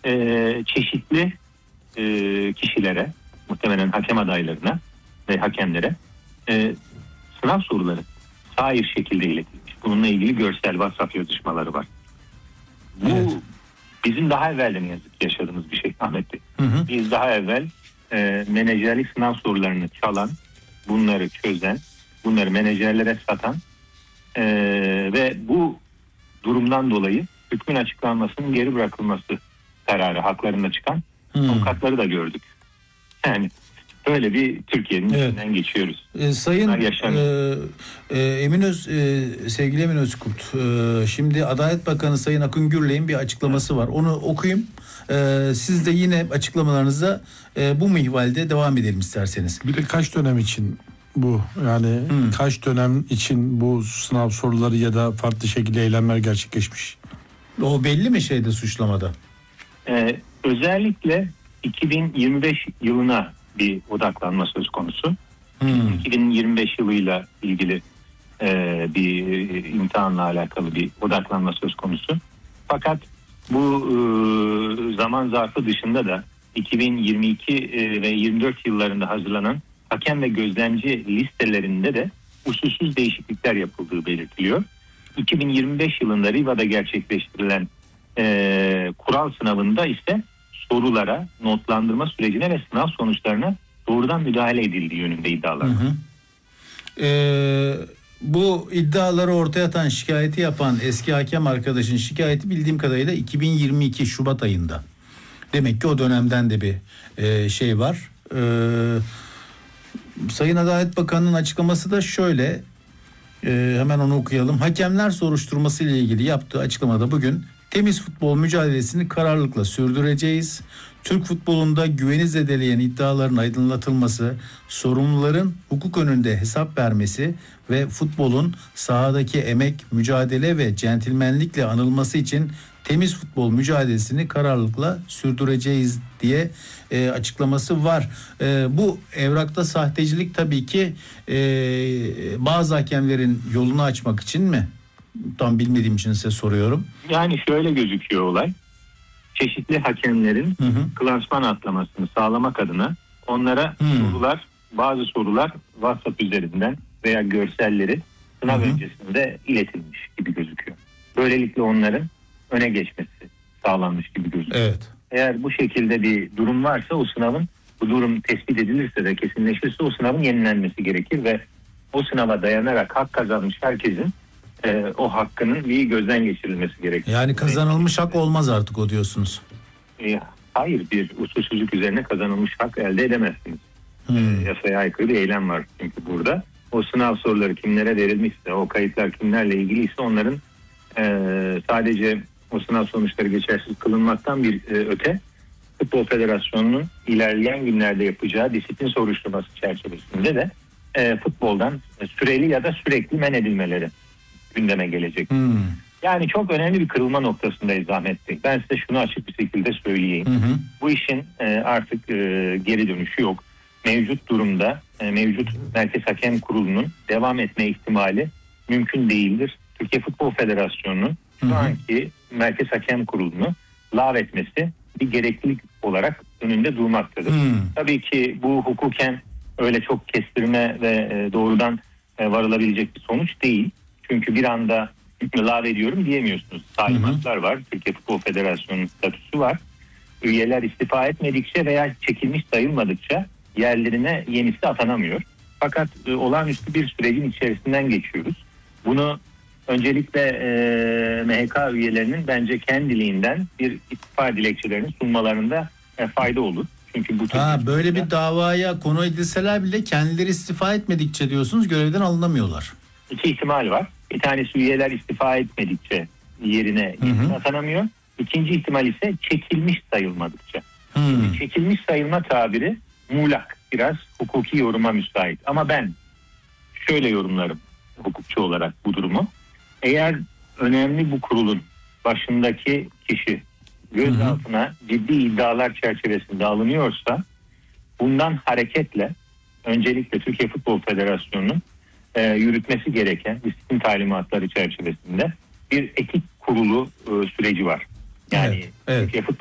çeşitli kişilere, muhtemelen hakem adaylarına ve hakemlere sınav soruları sair şekilde iletilmiş. Bununla ilgili görsel WhatsApp yazışmaları var. Bu bizim daha evvel de ne yazık ki yaşadığımız bir şey Ahmet Bey. Biz daha evvel menajerlik sınav sorularını çalan, bunları çözen, bunları menajerlere satan ve bu durumdan dolayı hükmün açıklanmasının geri bırakılması kararı haklarında çıkan avukatları da gördük. Yani böyle bir Türkiye'nin içinden geçiyoruz. Sayın sevgili Emin Özkurt, şimdi Adalet Bakanı Sayın Akın Gürley'in bir açıklaması var. Onu okuyayım. Siz de yine açıklamalarınızda bu minvalde devam edelim isterseniz. Bir de kaç dönem için bu? Yani kaç dönem için bu sınav soruları ya da farklı şekilde eylemler gerçekleşmiş? O belli mi suçlamada? Özellikle 2025 yılına bir odaklanma söz konusu. 2025 yılıyla ilgili bir imtihanla alakalı bir odaklanma söz konusu. Fakat bu zaman zarfı dışında da 2022 ve 24 yıllarında hazırlanan hakem ve gözlemci listelerinde de usulsüz değişiklikler yapıldığı belirtiliyor. 2025 yılında Riva'da gerçekleştirilen kural sınavında ise sorulara, notlandırma sürecine ve sınav sonuçlarına doğrudan müdahale edildiği yönünde iddialar var. Bu iddiaları ortaya atan, şikayeti yapan eski hakem arkadaşın şikayeti bildiğim kadarıyla 2022 Şubat ayında. Demek ki o dönemden de bir şey var. Sayın Adalet Bakanı'nın açıklaması da şöyle, hemen onu okuyalım. Hakemler soruşturması ile ilgili yaptığı açıklamada bugün temiz futbol mücadelesini kararlılıkla sürdüreceğiz. Türk futbolunda güveni zedeleyen iddiaların aydınlatılması, sorumluların hukuk önünde hesap vermesi ve futbolun sahadaki emek, mücadele ve centilmenlikle anılması için temiz futbol mücadelesini kararlılıkla sürdüreceğiz diye açıklaması var. Bu evrakta sahtecilik tabii ki bazı hakemlerin yolunu açmak için mi? Tam bilmediğim için size soruyorum. Yani şöyle gözüküyor olay. Çeşitli hakemlerin klasman atlamasını sağlamak adına onlara bazı sorular WhatsApp üzerinden veya görselleri sınav öncesinde iletilmiş gibi gözüküyor. Böylelikle onların öne geçmesi sağlanmış gibi gözüküyor. Evet. Eğer bu şekilde bir durum varsa bu durum tespit edilirse de kesinleşirse o sınavın yenilenmesi gerekir ve o sınava dayanarak hak kazanmış herkesin o hakkının bir gözden geçirilmesi gerekir. Yani kazanılmış hak olmaz artık o diyorsunuz. Hayır, bir usulsüzlük üzerine kazanılmış hak elde edemezsiniz. Yasaya aykırı bir eylem var çünkü burada. O sınav soruları kimlere verilmişse, o kayıtlar kimlerle ilgiliyse onların sadece o sınav sonuçları geçersiz kılınmaktan bir öte Futbol Federasyonu'nun ilerleyen günlerde yapacağı disiplin soruşturması çerçevesinde de futboldan süreli ya da sürekli men edilmeleri gündeme gelecek. Yani çok önemli bir kırılma noktasındayız Ahmet Bey. Ben size şunu açık bir şekilde söyleyeyim. Bu işin artık geri dönüşü yok. Mevcut durumda mevcut Merkez Hakem Kurulu'nun devam etme ihtimali mümkün değildir. Türkiye Futbol Federasyonu'nun şu anki Merkez Hakem Kurulu'nu lağvetmesi bir gereklilik olarak önünde durmaktadır. Tabii ki bu hukuken öyle çok kestirme ve doğrudan varılabilecek bir sonuç değil. Çünkü bir anda lağvediyorum diyemiyorsunuz. Talimatlar var. Türkiye Futbol Federasyonu'nun statüsü var. Üyeler istifa etmedikçe veya çekilmiş sayılmadıkça yerlerine yenisi atanamıyor. Fakat olağanüstü bir sürecin içerisinden geçiyoruz. Bunu öncelikle MHK üyelerinin bence kendiliğinden bir istifa dilekçelerini sunmalarında fayda olur. Çünkü bu böyle bir davaya konu edilseler bile kendileri istifa etmedikçe diyorsunuz görevden alınamıyorlar. İki ihtimal var. Bir tanesi üyeler istifa etmedikçe yerine atanamıyor. İkinci ihtimal ise çekilmiş sayılmadıkça. Çekilmiş sayılma tabiri muğlak, biraz hukuki yoruma müsait. Ama ben şöyle yorumlarım hukukçu olarak bu durumu. Eğer önemli bu kurulun başındaki kişi gözaltına ciddi iddialar çerçevesinde alınıyorsa bundan hareketle öncelikle Türkiye Futbol Federasyonu'nun yürütmesi gereken disiplin talimatları çerçevesinde bir etik kurulu süreci var. Yani Türkiye Futbol